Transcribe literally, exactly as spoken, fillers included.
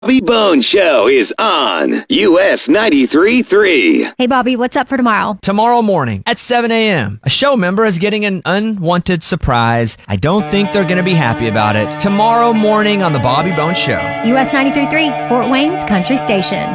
Bobby Bone Show is on U S ninety-three point three. Hey, Bobby, what's up for tomorrow? Tomorrow morning at seven a.m., a show member is getting an unwanted surprise. I don't think they're going to be happy about it. Tomorrow morning on The Bobby Bone Show. U S ninety-three point three, Fort Wayne's Country Station.